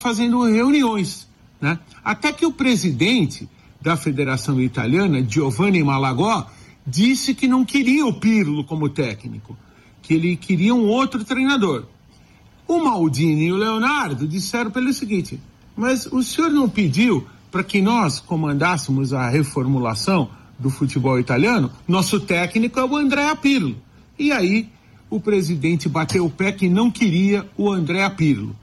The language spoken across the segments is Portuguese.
fazendo reuniões, né? Até que o presidente da Federação Italiana, Giovanni Malagò, disse que não queria o Pirlo como técnico, que ele queria um outro treinador. O Maldini e o Leonardo disseram para ele o seguinte: mas o senhor não pediu para que nós comandássemos a reformulação do futebol italiano? Nosso técnico é o Andrea Pirlo. E aí o presidente bateu o pé que não queria o Andrea Pirlo.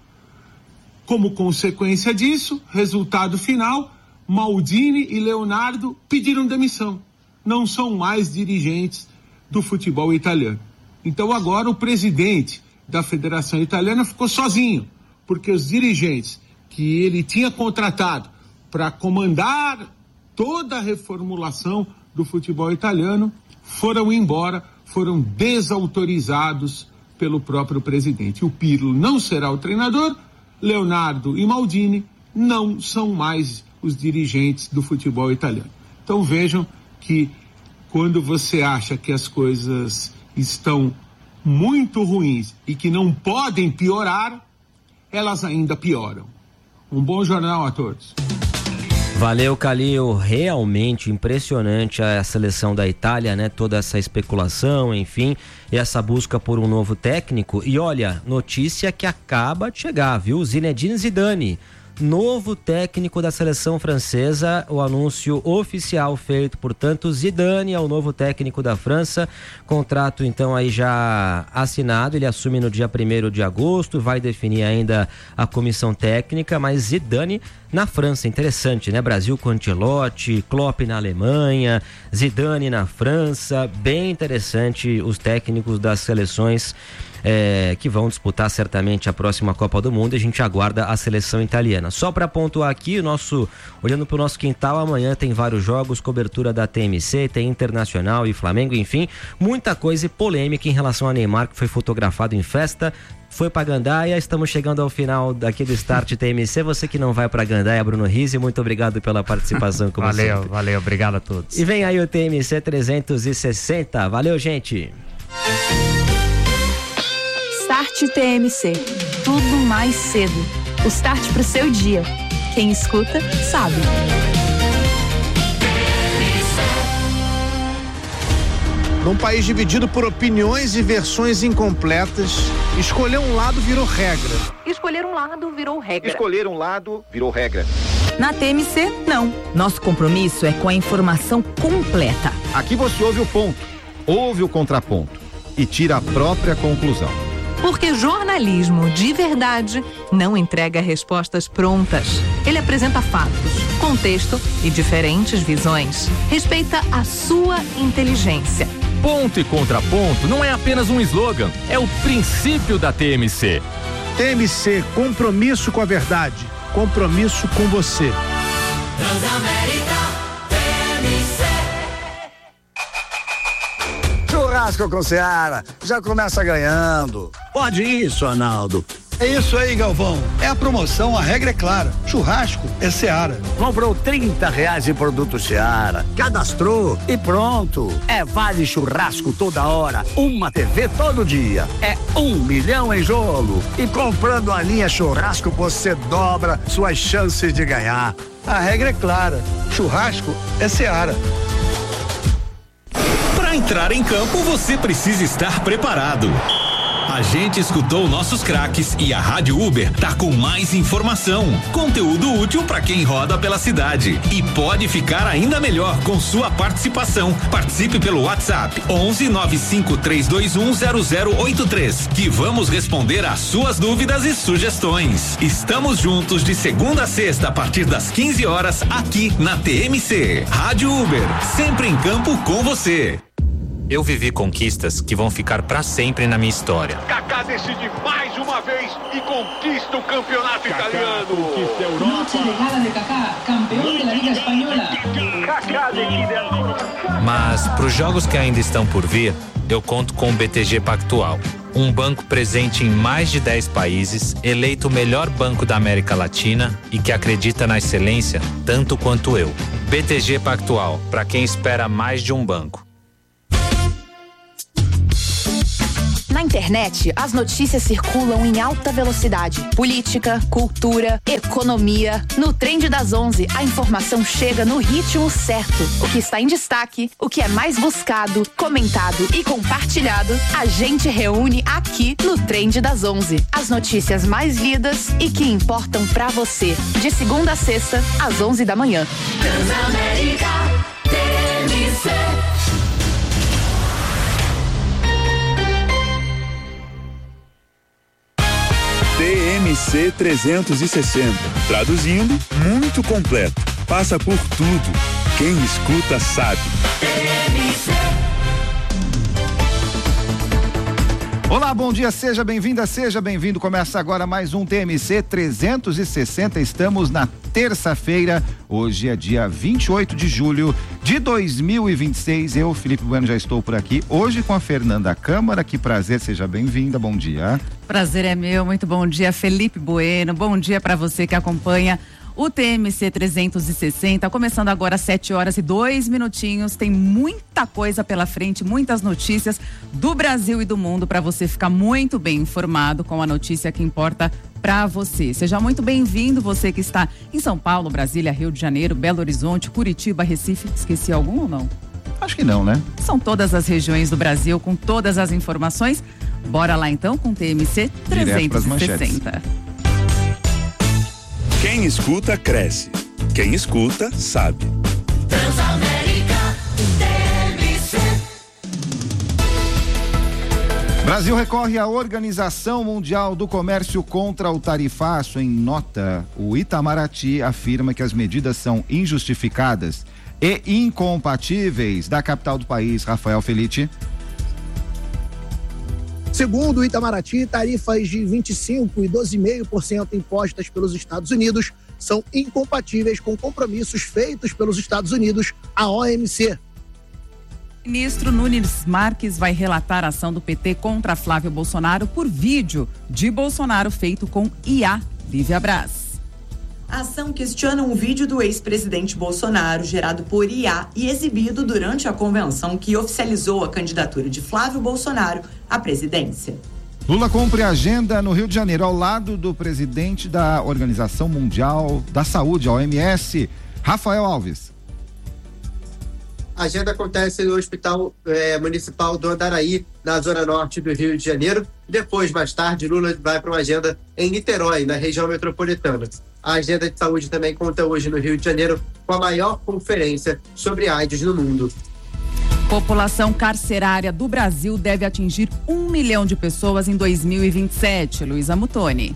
Como consequência disso, resultado final, Maldini e Leonardo pediram demissão. Não são mais dirigentes do futebol italiano. Então agora o presidente da Federação Italiana ficou sozinho, porque os dirigentes que ele tinha contratado para comandar toda a reformulação do futebol italiano foram embora, foram desautorizados pelo próprio presidente. O Pirlo não será o treinador, Leonardo e Maldini não são mais os dirigentes do futebol italiano. Então vejam que quando você acha que as coisas estão muito ruins e que não podem piorar, elas ainda pioram. Um bom jornal a todos. Valeu, Calil. Realmente impressionante a seleção da Itália, né? Toda essa especulação, enfim, e essa busca por um novo técnico. E olha, notícia que acaba de chegar, viu? Zinedine Zidane, novo técnico da seleção francesa. O anúncio oficial feito, portanto, Zidane é o novo técnico da França. Contrato então aí já assinado, ele assume no dia 1º de agosto, vai definir ainda a comissão técnica, mas Zidane na França, interessante, né? Brasil com Ancelotti, Klopp na Alemanha, Zidane na França, bem interessante os técnicos das seleções que vão disputar certamente a próxima Copa do Mundo. A gente aguarda a seleção italiana. Só para pontuar aqui, olhando para o nosso quintal, amanhã tem vários jogos, cobertura da TMC, tem Internacional e Flamengo, enfim, muita coisa e polêmica em relação a Neymar, que foi fotografado em festa, foi para Gandaia. Estamos chegando ao final daqui do Start TMC. Você que não vai para Gandaia, Bruno Rizzi, muito obrigado pela participação como sempre. Valeu, obrigado a todos. E vem aí o TMC 360. Valeu, gente. Start TMC. Tudo mais cedo. O start pro seu dia. Quem escuta, sabe. Num país dividido por opiniões e versões incompletas, escolher um lado virou regra. Escolher um lado virou regra. Escolher um lado virou regra. Na TMC, não. Nosso compromisso é com a informação completa. Aqui você ouve o ponto, ouve o contraponto e tira a própria conclusão. Porque jornalismo de verdade não entrega respostas prontas. Ele apresenta fatos, contexto e diferentes visões. Respeita a sua inteligência. Ponto e contraponto não é apenas um slogan, é o princípio da TMC. TMC, compromisso com a verdade, compromisso com você. Transamérica, TMC. Churrasco com Seara, já começa ganhando. Pode isso, Arnaldo. É isso aí, Galvão. É a promoção, a regra é clara. Churrasco é Seara. Comprou R$30 em produto Seara, cadastrou e pronto. É vale churrasco toda hora, uma TV todo dia. É 1 milhão em jogo. E comprando a linha churrasco, você dobra suas chances de ganhar. A regra é clara. Churrasco é Seara. Para entrar em campo, você precisa estar preparado. A gente escutou nossos craques e a Rádio Uber tá com mais informação, conteúdo útil para quem roda pela cidade e pode ficar ainda melhor com sua participação. Participe pelo WhatsApp 119532100083 que vamos responder às suas dúvidas e sugestões. Estamos juntos de segunda a sexta a partir das 15 horas aqui na TMC. Rádio Uber, sempre em campo com você. Eu vivi conquistas que vão ficar para sempre na minha história. Kaká decide mais uma vez e conquista o campeonato italiano. Conquista a Europa. Noche de gala de Kaká, campeão da Liga Espanhola. Kaká decide ancora. Mas para os jogos que ainda estão por vir, eu conto com o BTG Pactual. Um banco presente em mais de 10 países, eleito o melhor banco da América Latina e que acredita na excelência tanto quanto eu. BTG Pactual, para quem espera mais de um banco. Na internet, as notícias circulam em alta velocidade. Política, cultura, economia. No Trend das 11, a informação chega no ritmo certo. O que está em destaque, o que é mais buscado, comentado e compartilhado, a gente reúne aqui no Trend das 11. As notícias mais lidas e que importam pra você. De segunda a sexta, às 11 da manhã. Transamérica TMC. TMC 360. Traduzindo, muito completo. Passa por tudo. Quem escuta sabe. TMC. Olá, bom dia, seja bem-vinda, seja bem-vindo. Começa agora mais um TMC 360. Estamos na terça-feira, hoje é dia 28 de julho de 2026. Eu, Felipe Bueno, já estou por aqui. Hoje com a Fernanda Câmara. Que prazer, seja bem-vinda. Bom dia. Prazer é meu, muito bom dia, Felipe Bueno. Bom dia para você que acompanha o TMC 360, começando agora às 7h02. Tem muita coisa pela frente, muitas notícias do Brasil e do mundo para você ficar muito bem informado com a notícia que importa para você. Seja muito bem-vindo, você que está em São Paulo, Brasília, Rio de Janeiro, Belo Horizonte, Curitiba, Recife. Esqueci algum ou não? Acho que não, né? São todas as regiões do Brasil com todas as informações. Bora lá então com o TMC 360. Quem escuta, cresce. Quem escuta, sabe. Transamérica TMC. Brasil recorre à Organização Mundial do Comércio contra o tarifaço. Em nota, o Itamaraty afirma que as medidas são injustificadas e incompatíveis. Da capital do país, Rafael Felitti. Segundo o Itamaraty, tarifas de 25% e 12,5% impostas pelos Estados Unidos são incompatíveis com compromissos feitos pelos Estados Unidos à OMC. O ministro Nunes Marques vai relatar a ação do PT contra Flávio Bolsonaro por vídeo de Bolsonaro feito com IA. Lívia Braz. A ação questiona um vídeo do ex-presidente Bolsonaro gerado por IA e exibido durante a convenção que oficializou a candidatura de Flávio Bolsonaro à presidência. Lula cumpre a agenda no Rio de Janeiro ao lado do presidente da Organização Mundial da Saúde, a OMS, Rafael Alves. A agenda acontece no Hospital Municipal do Andaraí, na zona norte do Rio de Janeiro. Depois, mais tarde, Lula vai para uma agenda em Niterói, na região metropolitana. A agenda de saúde também conta hoje no Rio de Janeiro com a maior conferência sobre AIDS no mundo. População carcerária do Brasil deve atingir 1 milhão de pessoas em 2027. Luísa Mutoni.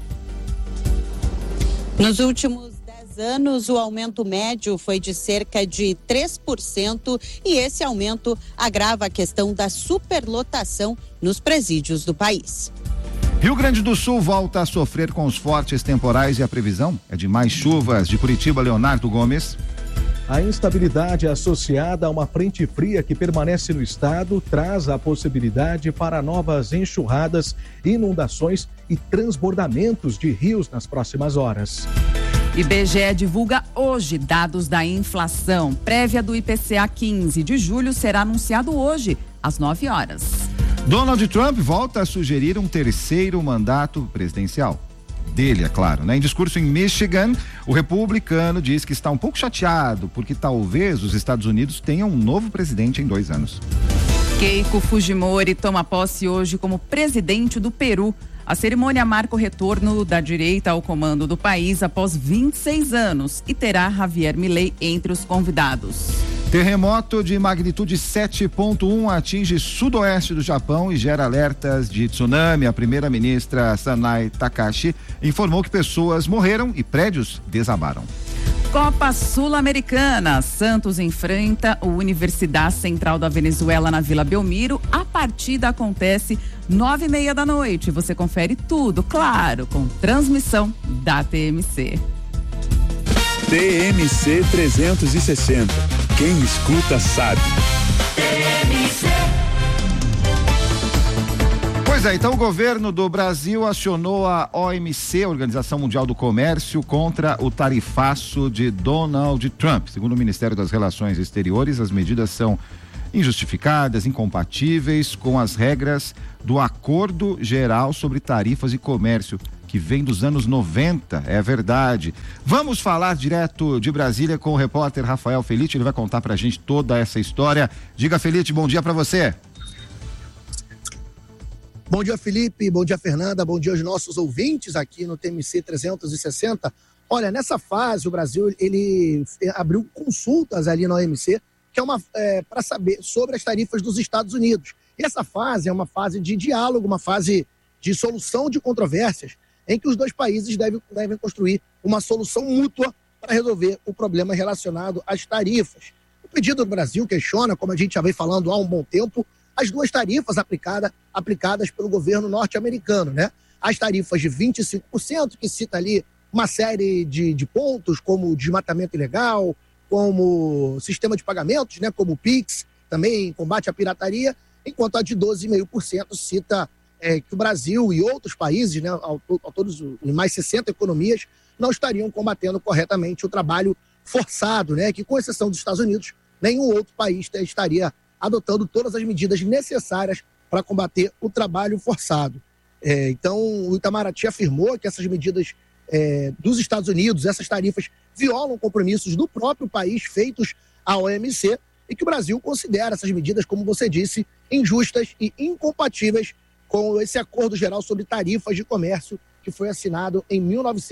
Nos últimos anos, o aumento médio foi de cerca de 3% e esse aumento agrava a questão da superlotação nos presídios do país. Rio Grande do Sul volta a sofrer com os fortes temporais e a previsão é de mais chuvas. De Curitiba, Leonardo Gomes. A instabilidade associada a uma frente fria que permanece no estado traz a possibilidade para novas enxurradas, inundações e transbordamentos de rios nas próximas horas. IBGE divulga hoje dados da inflação. Prévia do IPCA 15 de julho será anunciado hoje, às 9h. Donald Trump volta a sugerir um terceiro mandato presidencial. Dele, é claro, né? Em discurso em Michigan, o republicano diz que está um pouco chateado porque talvez os Estados Unidos tenham um novo presidente em 2 anos. Keiko Fujimori toma posse hoje como presidente do Peru. A cerimônia marca o retorno da direita ao comando do país após 26 anos e terá Javier Milei entre os convidados. Terremoto de magnitude 7.1 atinge sudoeste do Japão e gera alertas de tsunami. A primeira-ministra Sanai Takashi informou que pessoas morreram e prédios desabaram. Copa Sul-Americana. Santos enfrenta o Universidade Central da Venezuela na Vila Belmiro. A partida acontece 9h30 da noite. Você confere tudo, claro, com transmissão da TMC. TMC 360. Quem escuta sabe. TMC. Pois é, então o governo do Brasil acionou a OMC, Organização Mundial do Comércio, contra o tarifaço de Donald Trump. Segundo o Ministério das Relações Exteriores, as medidas são injustificadas, incompatíveis com as regras do Acordo Geral sobre Tarifas e Comércio, que vem dos anos 90, é verdade. Vamos falar direto de Brasília com o repórter Rafael Felite, ele vai contar pra gente toda essa história. Diga, Felite, bom dia pra você. Bom dia, Felipe, bom dia, Fernanda, bom dia aos nossos ouvintes aqui no TMC 360. Olha, nessa fase o Brasil, ele abriu consultas ali na OMC, que é para saber sobre as tarifas dos Estados Unidos. E essa fase é uma fase de diálogo, uma fase de solução de controvérsias, em que os dois países devem construir uma solução mútua para resolver o problema relacionado às tarifas. O pedido do Brasil questiona, como a gente já vem falando há um bom tempo, as duas tarifas aplicadas pelo governo norte-americano, né? As tarifas de 25%, que cita ali uma série de pontos, como desmatamento ilegal, como sistema de pagamentos, né? Como o PIX, também combate à pirataria, enquanto a de 12,5% cita que o Brasil e outros países, né, todos em mais 60 economias, não estariam combatendo corretamente o trabalho forçado, né, que com exceção dos Estados Unidos, nenhum outro país estaria adotando todas as medidas necessárias para combater o trabalho forçado. Então, o Itamaraty afirmou que essas medidas dos Estados Unidos, essas tarifas, violam compromissos do próprio país feitos à OMC e que o Brasil considera essas medidas, como você disse, injustas e incompatíveis com esse Acordo Geral sobre Tarifas de Comércio que foi assinado em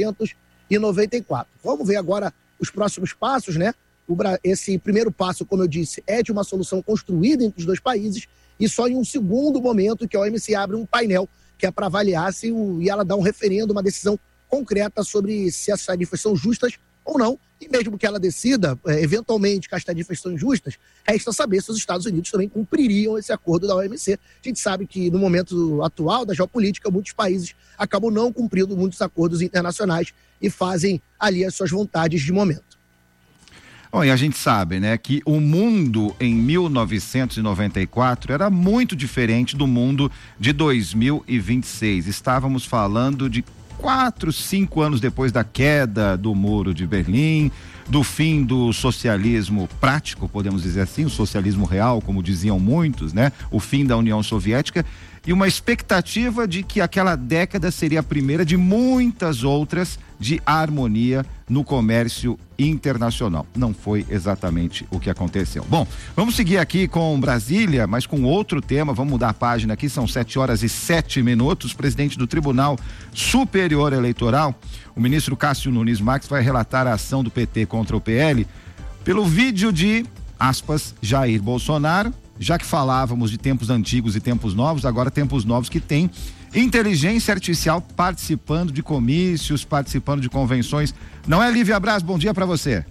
1994. Vamos ver agora os próximos passos, né? Esse primeiro passo, como eu disse, é de uma solução construída entre os dois países e só em um segundo momento que a OMC abre um painel que é para avaliar e ela dá um referendo, uma decisão concreta sobre se as tarifas são justas ou não, e mesmo que ela decida, eventualmente, que as tarifas são injustas, resta saber se os Estados Unidos também cumpririam esse acordo da OMC. A gente sabe que no momento atual da geopolítica, muitos países acabam não cumprindo muitos acordos internacionais e fazem ali as suas vontades de momento. Bom, e a gente sabe, né, que o mundo em 1994 era muito diferente do mundo de 2026. Estávamos falando de 4, 5 anos depois da queda do Muro de Berlim, do fim do socialismo prático, podemos dizer assim, o socialismo real, como diziam muitos, né? O fim da União Soviética e uma expectativa de que aquela década seria a primeira de muitas outras de harmonia no comércio internacional. Não foi exatamente o que aconteceu. Bom, vamos seguir aqui com Brasília, mas com outro tema. Vamos mudar a página aqui, são 7h07. O presidente do Tribunal Superior Eleitoral, o ministro Cássio Nunes Marques, vai relatar a ação do PT contra o PL pelo vídeo de, aspas, Jair Bolsonaro. Já que falávamos de tempos antigos e tempos novos, agora tempos novos que tem inteligência artificial participando de comícios, participando de convenções. Não é, Lívia Braz? Bom dia para você.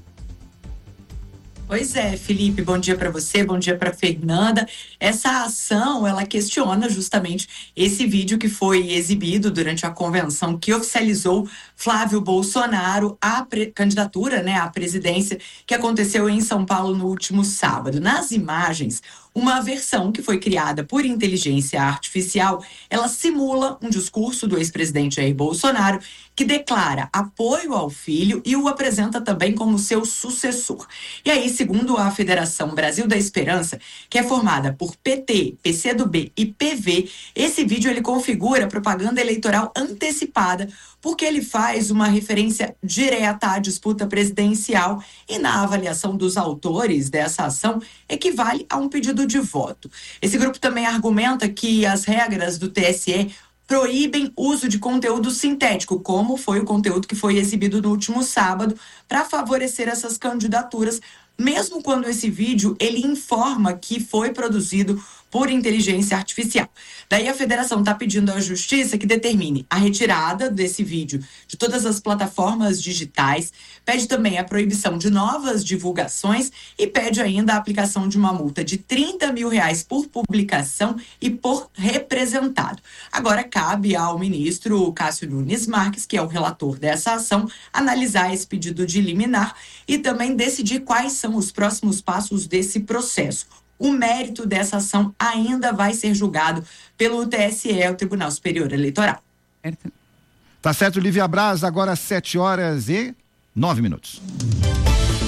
Pois é, Felipe, bom dia para você, bom dia para Fernanda. Essa ação, ela questiona justamente esse vídeo que foi exibido durante a convenção que oficializou Flávio Bolsonaro à candidatura, né, à presidência, que aconteceu em São Paulo no último sábado. Nas imagens, uma versão que foi criada por inteligência artificial, ela simula um discurso do ex-presidente Jair Bolsonaro que declara apoio ao filho e o apresenta também como seu sucessor. E aí, segundo a Federação Brasil da Esperança, que é formada por PT, PCdoB e PV, esse vídeo ele configura propaganda eleitoral antecipada, porque ele faz uma referência direta à disputa presidencial e, na avaliação dos autores dessa ação, equivale a um pedido de voto. Esse grupo também argumenta que as regras do TSE proíbem uso de conteúdo sintético, como foi o conteúdo que foi exibido no último sábado, para favorecer essas candidaturas, mesmo quando esse vídeo ele informa que foi produzido por inteligência artificial. Daí a federação está pedindo à justiça que determine a retirada desse vídeo de todas as plataformas digitais, pede também a proibição de novas divulgações e pede ainda a aplicação de uma multa de R$30 mil por publicação e por representado. Agora cabe ao ministro Cássio Nunes Marques, que é o relator dessa ação, analisar esse pedido de liminar e também decidir quais são os próximos passos desse processo. O mérito dessa ação ainda vai ser julgado pelo TSE, o Tribunal Superior Eleitoral. Tá certo, Lívia Braz, agora 7h09.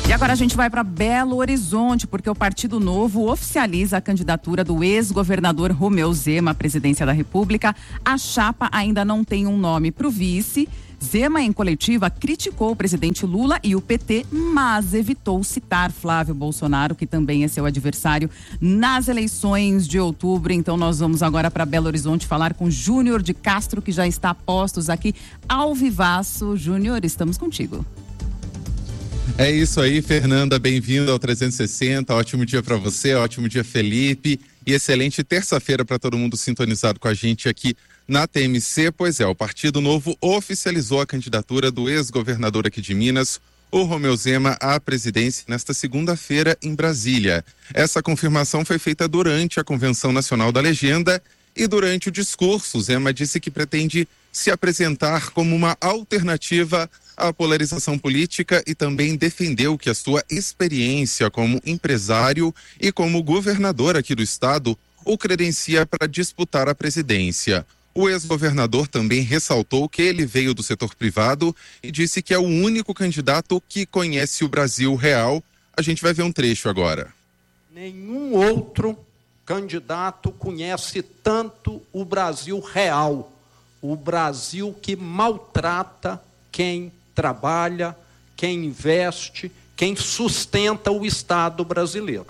E agora a gente vai para Belo Horizonte, porque o Partido Novo oficializa a candidatura do ex-governador Romeu Zema à presidência da República. A chapa ainda não tem um nome para o vice. Zema, em coletiva, criticou o presidente Lula e o PT, mas evitou citar Flávio Bolsonaro, que também é seu adversário nas eleições de outubro. Então nós vamos agora para Belo Horizonte falar com Júnior de Castro, que já está a postos aqui ao vivaço. Júnior, estamos contigo. É isso aí, Fernanda, bem-vindo ao 360, ótimo dia para você, ótimo dia, Felipe, e excelente terça-feira para todo mundo sintonizado com a gente aqui na TMC. Pois é, o Partido Novo oficializou a candidatura do ex-governador aqui de Minas, o Romeu Zema, à presidência nesta segunda-feira em Brasília. Essa confirmação foi feita durante a Convenção Nacional da Legenda e durante o discurso, Zema disse que pretende se apresentar como uma alternativa à polarização política e também defendeu que a sua experiência como empresário e como governador aqui do estado o credencia para disputar a presidência. O ex-governador também ressaltou que ele veio do setor privado e disse que é o único candidato que conhece o Brasil real. A gente vai ver um trecho agora. Nenhum outro candidato conhece tanto o Brasil real, o Brasil que maltrata quem trabalha, quem investe, quem sustenta o Estado brasileiro.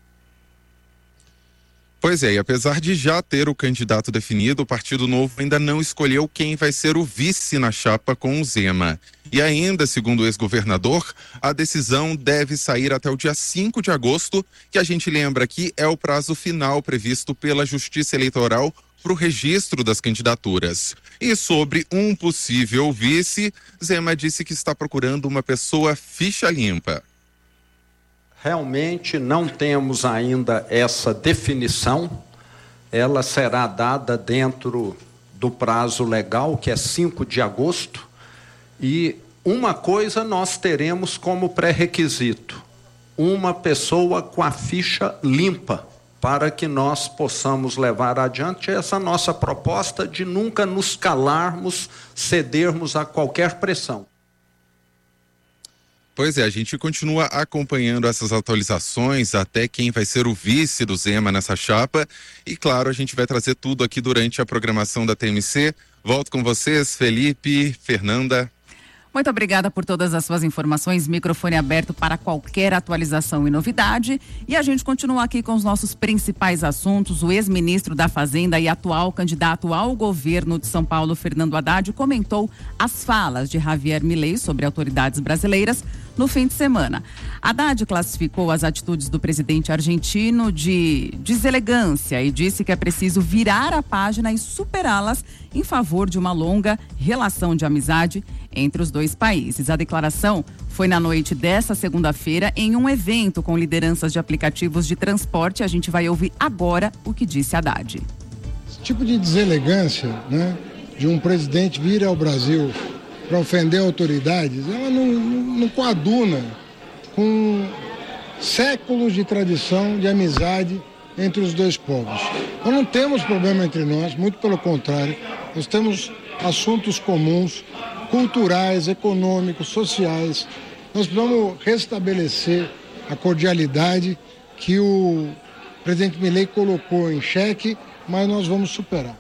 Pois é, e apesar de já ter o candidato definido, o Partido Novo ainda não escolheu quem vai ser o vice na chapa com o Zema. E ainda, segundo o ex-governador, a decisão deve sair até o dia 5 de agosto, que a gente lembra aqui é o prazo final previsto pela Justiça Eleitoral para o registro das candidaturas. E sobre um possível vice, Zema disse que está procurando uma pessoa ficha limpa. Realmente não temos ainda essa definição, ela será dada dentro do prazo legal, que é 5 de agosto, e uma coisa nós teremos como pré-requisito, uma pessoa com a ficha limpa, para que nós possamos levar adiante essa nossa proposta de nunca nos calarmos, cedermos a qualquer pressão. Pois é, a gente continua acompanhando essas atualizações até quem vai ser o vice do Zema nessa chapa e, claro, a gente vai trazer tudo aqui durante a programação da TMC. Volto com vocês, Felipe, Fernanda. Muito obrigada por todas as suas informações, microfone aberto para qualquer atualização e novidade. E a gente continua aqui com os nossos principais assuntos. O ex-ministro da Fazenda e atual candidato ao governo de São Paulo, Fernando Haddad, comentou as falas de Javier Milei sobre autoridades brasileiras no fim de semana. Haddad classificou as atitudes do presidente argentino de deselegância e disse que é preciso virar a página e superá-las em favor de uma longa relação de amizade entre os dois países. A declaração foi na noite desta segunda-feira em um evento com lideranças de aplicativos de transporte. A gente vai ouvir agora o que disse Haddad. Esse tipo de deselegância, né, de um presidente vir ao Brasil para ofender autoridades, ela não coaduna com séculos de tradição de amizade entre os dois povos. Nós não temos problema entre nós, muito pelo contrário, nós temos assuntos comuns, culturais, econômicos, sociais. Nós precisamos restabelecer a cordialidade que o presidente Milei colocou em xeque, mas nós vamos superar.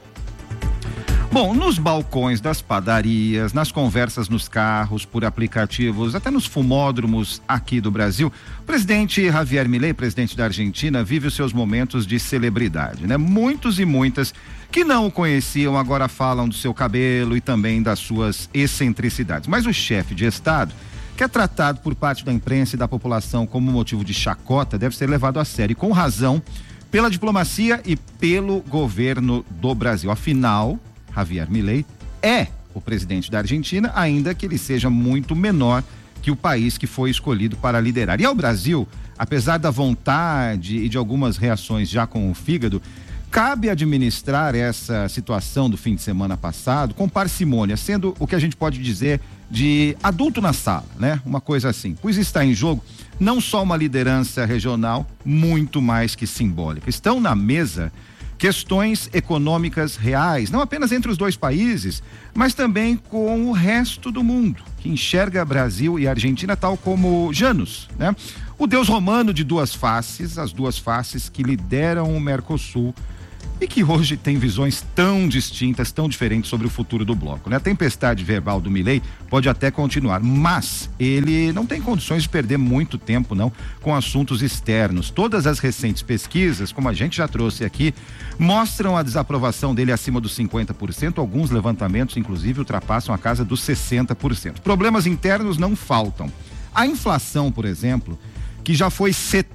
Bom, nos balcões das padarias, nas conversas nos carros, por aplicativos, até nos fumódromos aqui do Brasil, o presidente Javier Milei, presidente da Argentina, vive os seus momentos de celebridade, né? Muitos e muitas que não o conheciam agora falam do seu cabelo e também das suas excentricidades. Mas o chefe de Estado, que é tratado por parte da imprensa e da população como motivo de chacota, deve ser levado a sério, e com razão, pela diplomacia e pelo governo do Brasil. Afinal, Javier Milei é o presidente da Argentina, ainda que ele seja muito menor que o país que foi escolhido para liderar. E ao Brasil, apesar da vontade e de algumas reações já com o fígado, cabe administrar essa situação do fim de semana passado com parcimônia, sendo o que a gente pode dizer de adulto na sala, né? Uma coisa assim, pois está em jogo não só uma liderança regional, muito mais que simbólica. Estão na mesa questões econômicas reais, não apenas entre os dois países, mas também com o resto do mundo, que enxerga Brasil e Argentina tal como Janus, né? O deus romano de duas faces, as duas faces que lideram o Mercosul e que hoje tem visões tão distintas, tão diferentes sobre o futuro do bloco, né? A tempestade verbal do Milei pode até continuar, mas ele não tem condições de perder muito tempo, não, com assuntos externos. Todas as recentes pesquisas, como a gente já trouxe aqui, mostram a desaprovação dele acima dos 50%, alguns levantamentos, inclusive, ultrapassam a casa dos 60%. Problemas internos não faltam. A inflação, por exemplo, que já foi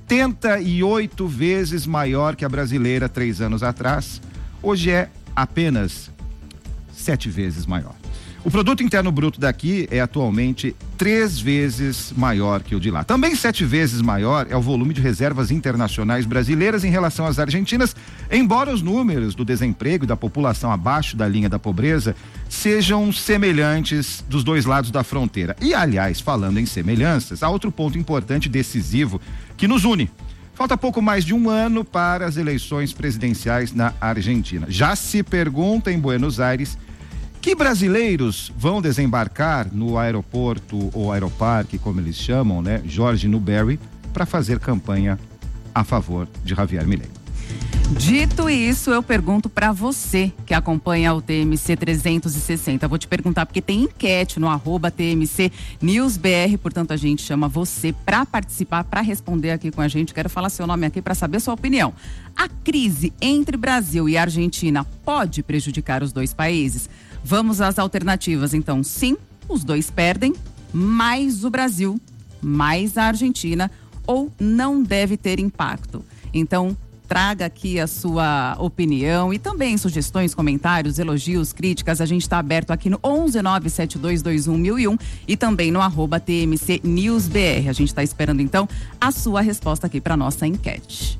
78 vezes maior que a brasileira 3 anos atrás, hoje é apenas 7 vezes maior. O produto interno bruto daqui é atualmente 3 vezes maior que o de lá. Também 7 vezes maior é o volume de reservas internacionais brasileiras em relação às argentinas, embora os números do desemprego e da população abaixo da linha da pobreza sejam semelhantes dos dois lados da fronteira. E, aliás, falando em semelhanças, há outro ponto importante e decisivo que nos une. Falta pouco mais de um ano para as eleições presidenciais na Argentina. Já se pergunta em Buenos Aires que brasileiros vão desembarcar no aeroporto ou aeroparque, como eles chamam, né, Jorge Newbery, para fazer campanha a favor de Javier Milei. Dito isso, eu pergunto para você que acompanha o TMC 360. Vou te perguntar porque tem enquete no @TMC NewsBR, portanto a gente chama você para participar, para responder aqui com a gente. Quero falar seu nome aqui para saber sua opinião. A crise entre Brasil e Argentina pode prejudicar os dois países? Vamos às alternativas, então. Sim, os dois perdem, mais o Brasil, mais a Argentina, ou não deve ter impacto. Então, traga aqui a sua opinião e também sugestões, comentários, elogios, críticas. A gente está aberto aqui no 11972211001 e também no @TMC NewsBR. A gente está esperando, então, a sua resposta aqui para nossa enquete.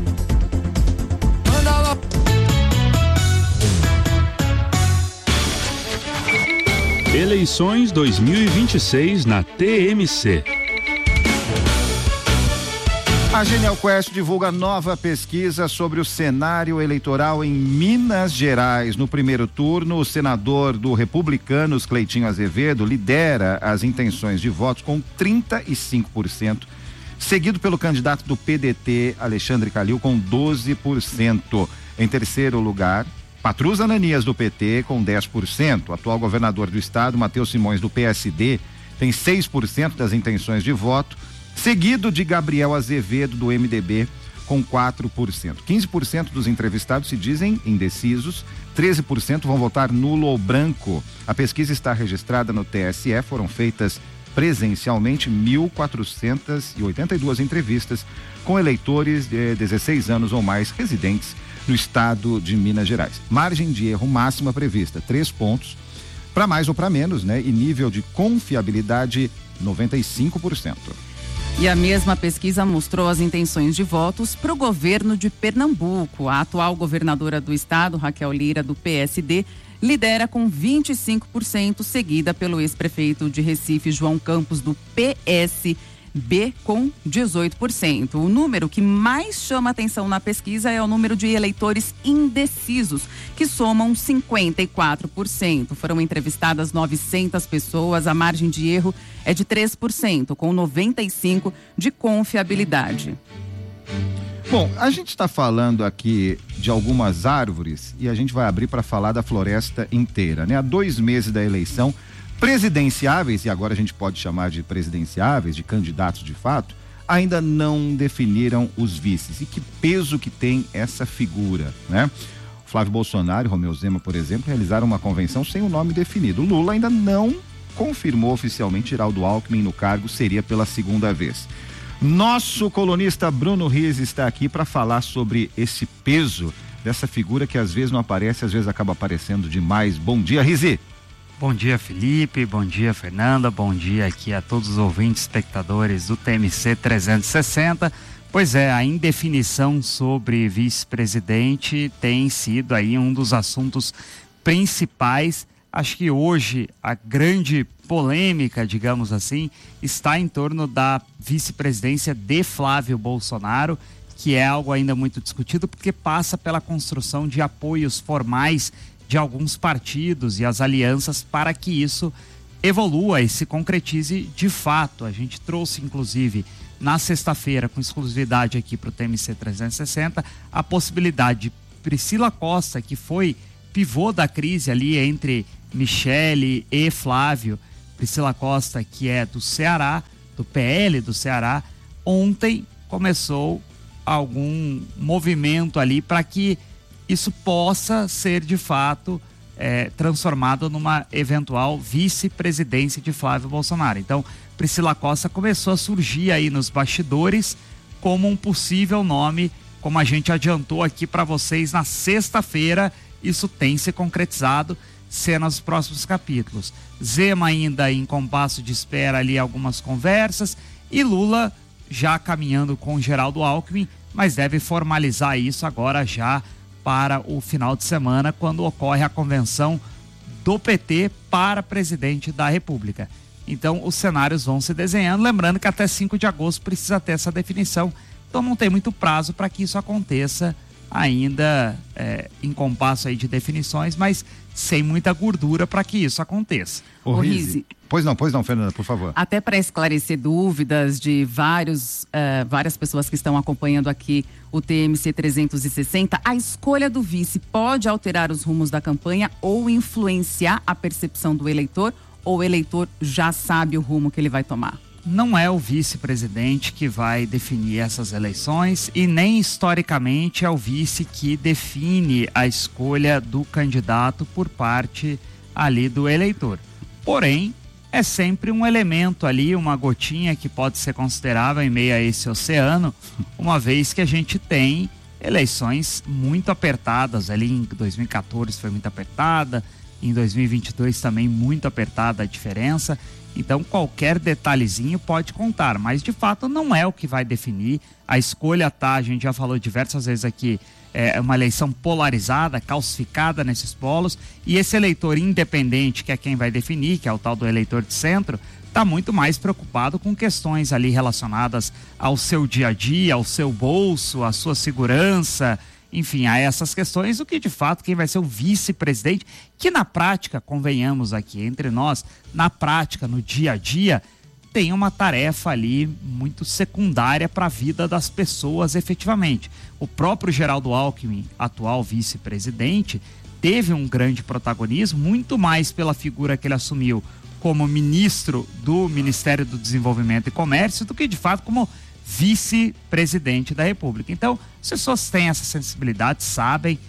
Eleições 2026 na TMC. A Genial Quest divulga nova pesquisa sobre o cenário eleitoral em Minas Gerais. No primeiro turno, o senador do Republicanos, Cleitinho Azevedo, lidera as intenções de votos com 35%, seguido pelo candidato do PDT, Alexandre Calil, com 12%. Em terceiro lugar, Patrus Ananias, do PT, com 10%. O atual governador do estado, Matheus Simões, do PSD, tem 6% das intenções de voto, seguido de Gabriel Azevedo, do MDB, com 4%. 15% dos entrevistados se dizem indecisos, 13% vão votar nulo ou branco. A pesquisa está registrada no TSE, foram feitas presencialmente 1.482 entrevistas com eleitores de 16 anos ou mais residentes no estado de Minas Gerais. Margem de erro máxima prevista, 3 pontos, para mais ou para menos, né? E nível de confiabilidade, 95%. E a mesma pesquisa mostrou as intenções de votos para o governo de Pernambuco. A atual governadora do estado, Raquel Lira, do PSD, lidera com 25%, seguida pelo ex-prefeito de Recife, João Campos, do PSB, com 18%. O número que mais chama atenção na pesquisa é o número de eleitores indecisos, que somam 54%. Foram entrevistadas 900 pessoas, a margem de erro é de 3%, com 95% de confiabilidade. Bom, a gente está falando aqui de algumas árvores e a gente vai abrir para falar da floresta inteira, né? Há 2 meses da eleição, presidenciáveis, e agora a gente pode chamar de presidenciáveis, de candidatos de fato, ainda não definiram os vices. E que peso que tem essa figura, né? Flávio Bolsonaro e Romeu Zema, por exemplo, realizaram uma convenção sem o nome definido. Lula ainda não confirmou oficialmente Geraldo Alckmin no cargo, seria pela 2ª vez. Nosso colunista Bruno Riz está aqui para falar sobre esse peso dessa figura que às vezes não aparece, às vezes acaba aparecendo demais. Bom dia, Rizi. Bom dia, Felipe, bom dia, Fernanda, bom dia aqui a todos os ouvintes, espectadores do TMC 360. Pois é, a indefinição sobre vice-presidente tem sido aí um dos assuntos principais. Acho que hoje a grande polêmica, digamos assim, está em torno da vice-presidência de Flávio Bolsonaro, que é algo ainda muito discutido, porque passa pela construção de apoios formais de alguns partidos e as alianças para que isso evolua e se concretize de fato. A gente trouxe, inclusive, na sexta-feira, com exclusividade aqui para o TMC 360, a possibilidade de Priscila Costa, que foi pivô da crise ali entre Michele e Flávio. Priscila Costa, que é do Ceará, do PL do Ceará, ontem começou algum movimento ali para que isso possa ser de fato transformado numa eventual vice-presidência de Flávio Bolsonaro. Então, Priscila Costa começou a surgir aí nos bastidores como um possível nome, como a gente adiantou aqui para vocês na sexta-feira. Isso tem se concretizado, cenas dos próximos capítulos. Zema ainda em compasso de espera ali, algumas conversas, e Lula já caminhando com Geraldo Alckmin, mas deve formalizar isso agora já para o final de semana, quando ocorre a convenção do PT para presidente da República. Então os cenários vão se desenhando, lembrando que até 5 de agosto precisa ter essa definição, então não tem muito prazo para que isso aconteça ainda em compasso aí de definições, mas sem muita gordura para que isso aconteça. Ô, Rizzi. Pois não, Fernanda, por favor. Até para esclarecer dúvidas de várias pessoas que estão acompanhando aqui o TMC 360, a escolha do vice pode alterar os rumos da campanha ou influenciar a percepção do eleitor, ou o eleitor já sabe o rumo que ele vai tomar? Não é o vice-presidente que vai definir essas eleições e nem historicamente é o vice que define a escolha do candidato por parte ali do eleitor. Porém, é sempre um elemento ali, uma gotinha que pode ser considerável em meio a esse oceano, uma vez que a gente tem eleições muito apertadas. Ali em 2014 foi muito apertada, em 2022 também muito apertada a diferença. Então qualquer detalhezinho pode contar, mas de fato não é o que vai definir. A escolha a gente já falou diversas vezes aqui, é uma eleição polarizada, calcificada nesses polos, e esse eleitor independente, que é quem vai definir, que é o tal do eleitor de centro, está muito mais preocupado com questões ali relacionadas ao seu dia a dia, ao seu bolso, à sua segurança, enfim, a essas questões, do que de fato quem vai ser o vice-presidente, que na prática, convenhamos aqui entre nós, na prática, no dia a dia, tem uma tarefa ali muito secundária para a vida das pessoas efetivamente. O próprio Geraldo Alckmin, atual vice-presidente, teve um grande protagonismo, muito mais pela figura que ele assumiu como ministro do Ministério do Desenvolvimento e Comércio, do que de fato como vice-presidente da República. Então, as pessoas têm essa sensibilidade, sabem,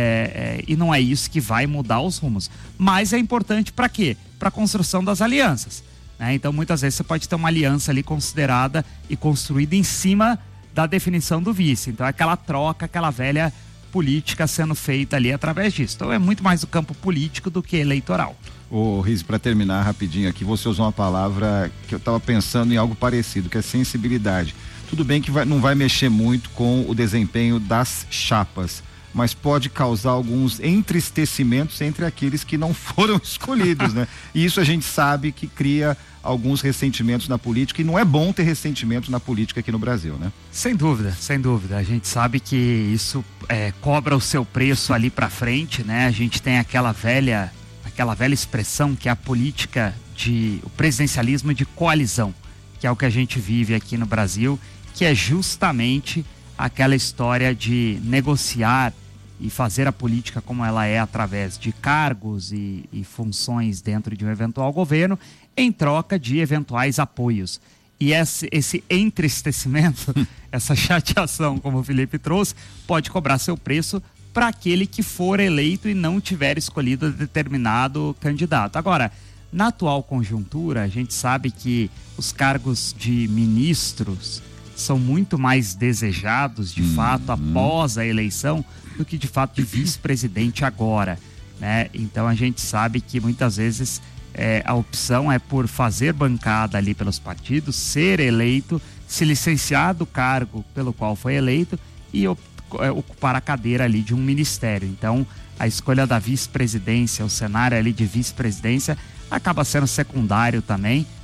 e não é isso que vai mudar os rumos. Mas é importante para quê? Para a construção das alianças, né? Então, muitas vezes você pode ter uma aliança ali considerada e construída em cima da definição do vice. Então, é aquela troca, aquela velha política sendo feita ali através disso. Então, é muito mais do campo político do que eleitoral. Ô, Rizzi, para terminar rapidinho aqui, você usou uma palavra que eu estava pensando em algo parecido, que é sensibilidade. Tudo bem que não vai mexer muito com o desempenho das chapas, mas pode causar alguns entristecimentos entre aqueles que não foram escolhidos, né? E isso a gente sabe que cria alguns ressentimentos na política, e não é bom ter ressentimento na política aqui no Brasil, né? Sem dúvida, sem dúvida. A gente sabe que isso cobra o seu preço ali para frente, né? A gente tem aquela velha expressão que é a política o presidencialismo de coalizão, que é o que a gente vive aqui no Brasil, que é justamente aquela história de negociar e fazer a política como ela é através de cargos e funções dentro de um eventual governo, em troca de eventuais apoios. E esse entristecimento, essa chateação, como o Felipe trouxe, pode cobrar seu preço para aquele que for eleito e não tiver escolhido determinado candidato. Agora, na atual conjuntura, a gente sabe que os cargos de ministros são muito mais desejados, de fato, após a eleição, do que de fato de vice-presidente agora, né? Então a gente sabe que muitas vezes a opção é por fazer bancada ali pelos partidos, ser eleito, se licenciar do cargo pelo qual foi eleito e ocupar a cadeira ali de um ministério. Então a escolha da vice-presidência, o cenário ali de vice-presidência acaba sendo secundário também,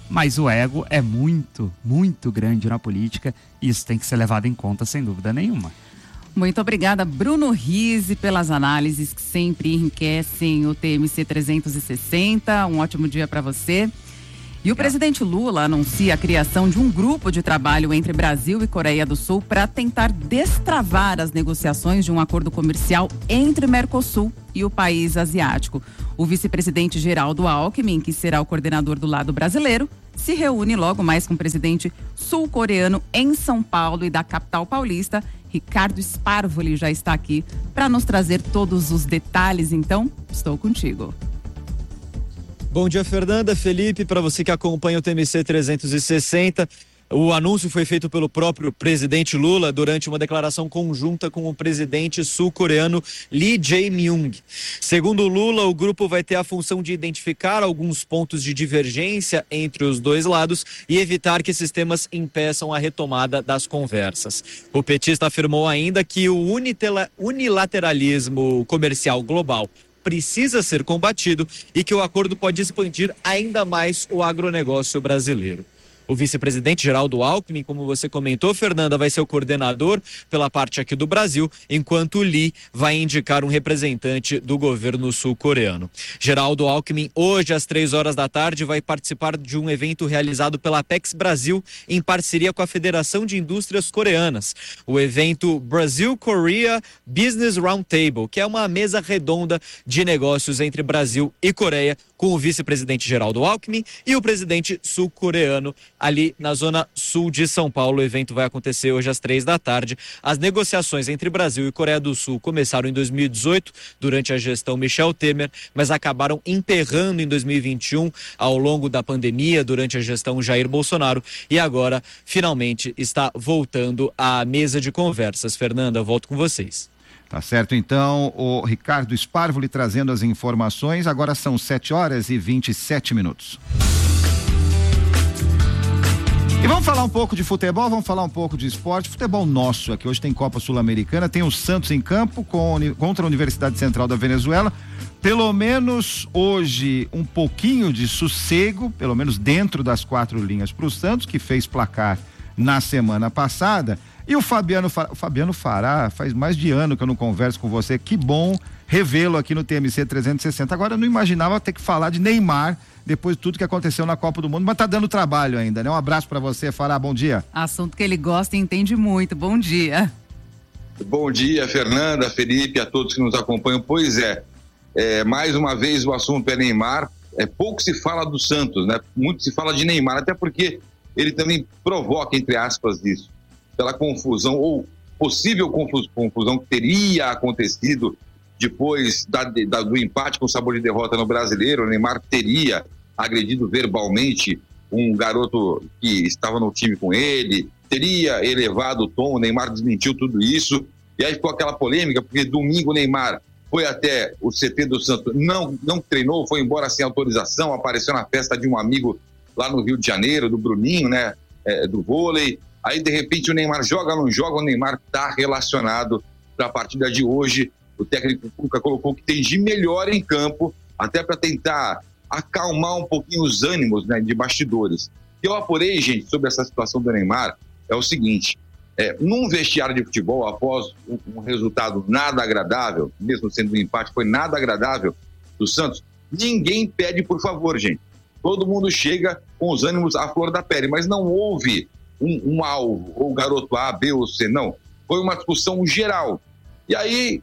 mas o ego é muito, muito grande na política e isso tem que ser levado em conta sem dúvida nenhuma. Muito obrigada, Bruno Rizzi, pelas análises que sempre enriquecem o TMC 360. Um ótimo dia para você. E o presidente Lula anuncia a criação de um grupo de trabalho entre Brasil e Coreia do Sul para tentar destravar as negociações de um acordo comercial entre Mercosul e o país asiático. O vice-presidente Geraldo Alckmin, que será o coordenador do lado brasileiro, se reúne logo mais com o presidente sul-coreano em São Paulo e da capital paulista. Ricardo Sparvoli já está aqui para nos trazer todos os detalhes, então estou contigo. Bom dia, Fernanda, Felipe, para você que acompanha o TMC 360. O anúncio foi feito pelo próprio presidente Lula durante uma declaração conjunta com o presidente sul-coreano Lee Jae-myung. Segundo Lula, o grupo vai ter a função de identificar alguns pontos de divergência entre os dois lados e evitar que esses temas impeçam a retomada das conversas. O petista afirmou ainda que o unilateralismo comercial global precisa ser combatido e que o acordo pode expandir ainda mais o agronegócio brasileiro. O vice-presidente Geraldo Alckmin, como você comentou, Fernanda, vai ser o coordenador pela parte aqui do Brasil, enquanto o Lee vai indicar um representante do governo sul-coreano. Geraldo Alckmin, hoje às 15h, vai participar de um evento realizado pela Apex Brasil em parceria com a Federação de Indústrias Coreanas. O evento Brasil Korea Business Roundtable, que é uma mesa redonda de negócios entre Brasil e Coreia, com o vice-presidente Geraldo Alckmin e o presidente sul-coreano ali na zona sul de São Paulo. O evento vai acontecer hoje às 15h. As negociações entre Brasil e Coreia do Sul começaram em 2018, durante a gestão Michel Temer, mas acabaram emperrando em 2021, ao longo da pandemia, durante a gestão Jair Bolsonaro, e agora, finalmente, está voltando à mesa de conversas. Fernanda, eu volto com vocês. Tá certo, então, o Ricardo Sparvoli trazendo as informações. Agora são 7h27. E vamos falar um pouco de futebol, vamos falar um pouco de esporte. Futebol nosso aqui. Hoje tem Copa Sul-Americana, tem o Santos em campo contra a Universidade Central da Venezuela. Pelo menos hoje um pouquinho de sossego, pelo menos dentro das 4 linhas para o Santos, que fez placar na semana passada. E o Fabiano Fará, faz mais de ano que eu não converso com você, que bom revê-lo aqui no TMC 360. Agora eu não imaginava ter que falar de Neymar depois de tudo que aconteceu na Copa do Mundo, mas tá dando trabalho ainda, né? Um abraço para você, Fará, bom dia. Assunto que ele gosta e entende muito, bom dia. Bom dia, Fernanda, Felipe, a todos que nos acompanham. Pois é, mais uma vez o assunto é Neymar. Pouco se fala do Santos, né? Muito se fala de Neymar, até porque ele também provoca, entre aspas, isso, pela confusão ou possível confusão que teria acontecido depois do empate com sabor de derrota no Brasileiro. O Neymar teria agredido verbalmente um garoto que estava no time com ele, teria elevado o tom. O Neymar desmentiu tudo isso, e aí ficou aquela polêmica, porque domingo o Neymar foi até o CT do Santos, não treinou, foi embora sem autorização, apareceu na festa de um amigo lá no Rio de Janeiro, do Bruninho, né, do vôlei. Aí, de repente, o Neymar joga, não joga, o Neymar está relacionado para a partida de hoje. O técnico Cuca colocou que tem de melhor em campo, até para tentar acalmar um pouquinho os ânimos, né, de bastidores. O que eu apurei, gente, sobre essa situação do Neymar é o seguinte: num vestiário de futebol, após um resultado nada agradável, mesmo sendo um empate, foi nada agradável do Santos, ninguém pede por favor, gente. Todo mundo chega com os ânimos à flor da pele, mas não houve um alvo, ou garoto A, B ou C, não. Foi uma discussão geral. E aí,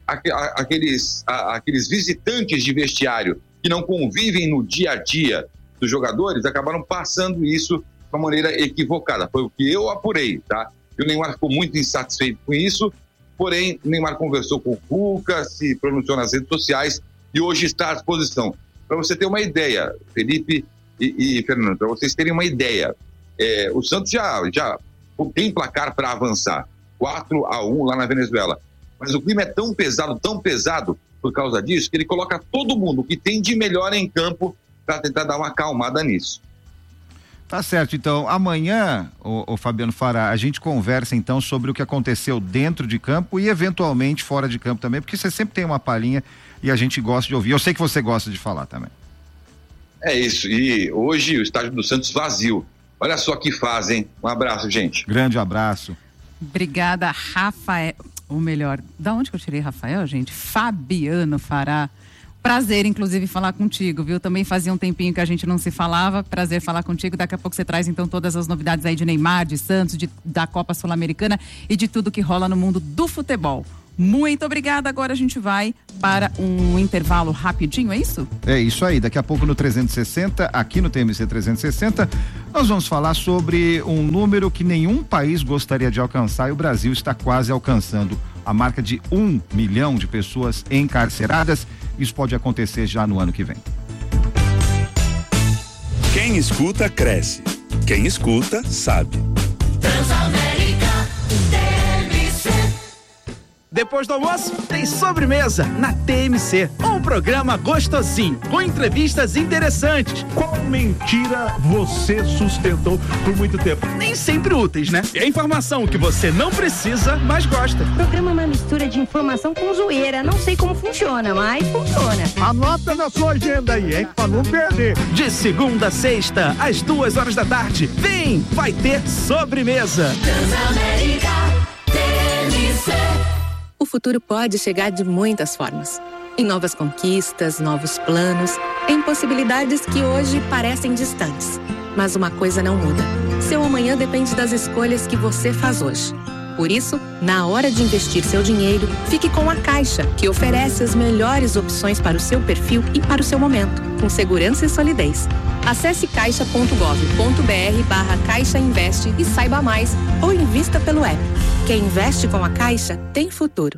aqueles visitantes de vestiário que não convivem no dia a dia dos jogadores acabaram passando isso de uma maneira equivocada. Foi o que eu apurei, tá? E o Neymar ficou muito insatisfeito com isso, porém, o Neymar conversou com o Cuca, se pronunciou nas redes sociais e hoje está à disposição. Para você ter uma ideia, Felipe e Fernando, para vocês terem uma ideia, o Santos já tem placar para avançar, 4-1 lá na Venezuela. Mas o clima é tão pesado por causa disso, que ele coloca todo mundo que tem de melhor em campo para tentar dar uma acalmada nisso. Tá certo, então amanhã, o Fabiano Fará, a gente conversa então sobre o que aconteceu dentro de campo e eventualmente fora de campo também, porque você sempre tem uma palhinha e a gente gosta de ouvir. Eu sei que você gosta de falar também. É isso, e hoje o estádio do Santos vazio. Olha só que fase, hein? Um abraço, gente. Grande abraço. Obrigada, Rafael. Ou melhor, da onde que eu tirei Rafael, gente? Fabiano Fará. Prazer, inclusive, falar contigo, viu? Também fazia um tempinho que a gente não se falava. Prazer falar contigo. Daqui a pouco você traz, então, todas as novidades aí de Neymar, de Santos, da Copa Sul-Americana e de tudo que rola no mundo do futebol. Muito obrigada. Agora a gente vai para um intervalo rapidinho, é isso? É isso aí. Daqui a pouco no 360, aqui no TMC 360, nós vamos falar sobre um número que nenhum país gostaria de alcançar e o Brasil está quase alcançando a marca de 1 milhão de pessoas encarceradas. Isso pode acontecer já no ano que vem. Quem escuta, cresce. Quem escuta, sabe. Transamérica TMC. Depois do almoço, tem sobremesa na TMC. Um programa gostosinho, com entrevistas interessantes. Qual mentira você sustentou por muito tempo? Nem sempre úteis, né? É informação que você não precisa, mas gosta. O programa é uma mistura de informação com zoeira. Não sei como funciona, mas funciona. Anota na sua agenda aí, hein? Pra não perder. De segunda a sexta, às 2h da tarde. Vem, vai ter sobremesa. Transamérica TMC. O futuro pode chegar de muitas formas. Em novas conquistas, novos planos, em possibilidades que hoje parecem distantes. Mas uma coisa não muda. Seu amanhã depende das escolhas que você faz hoje. Por isso, na hora de investir seu dinheiro, fique com a Caixa, que oferece as melhores opções para o seu perfil e para o seu momento, com segurança e solidez. Acesse caixa.gov.br/Caixa Investe e saiba mais, ou invista pelo app. Quem investe com a Caixa tem futuro.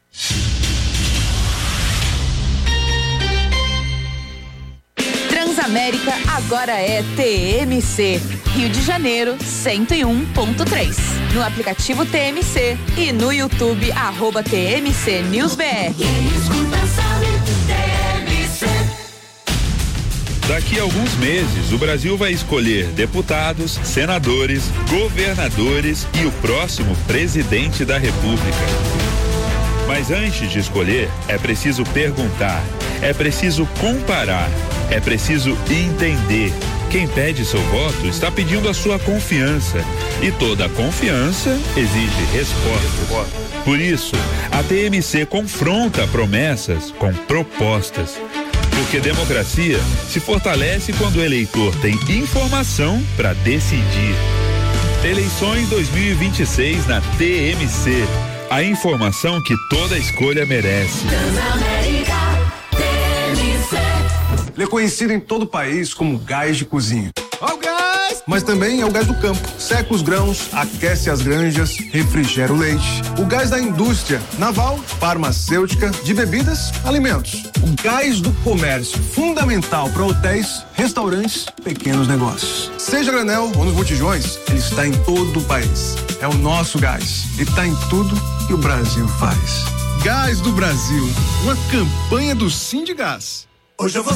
Transamérica agora é TMC. Rio de Janeiro 101.3. No aplicativo TMC e no YouTube @TMC NewsBR. Quem escuta sabe, TMC. Daqui a alguns meses, o Brasil vai escolher deputados, senadores, governadores e o próximo presidente da República. Mas antes de escolher, é preciso perguntar, é preciso comparar, é preciso entender. Quem pede seu voto está pedindo a sua confiança. E toda confiança exige respostas. Por isso, a TMC confronta promessas com propostas. Porque democracia se fortalece quando o eleitor tem informação para decidir. Eleições 2026 na TMC. A informação que toda escolha merece. Transamérica TMC. Ele é conhecido em todo o país como gás de cozinha. Ó o gás! Mas também é o gás do campo. Seca os grãos, aquece as granjas, refrigera o leite. O gás da indústria naval, farmacêutica, de bebidas, alimentos. O gás do comércio, fundamental para hotéis, restaurantes, pequenos negócios. Seja granel ou nos botijões, ele está em todo o país. É o nosso gás. Ele está em tudo que o Brasil faz. Gás do Brasil, uma campanha do Sindgás. Hoje eu vou